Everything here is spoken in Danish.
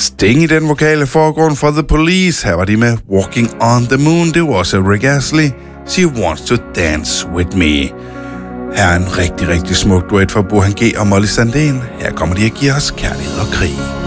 Sting i den vokale forgrund for The Police. Her var de med Walking on the Moon. Det var også Rick Astley. She Wants to Dance With Me. Her er en rigtig, rigtig smuk duet for Burhan G og Molly Sandén. Her kommer de og giver os kærlighed og krig.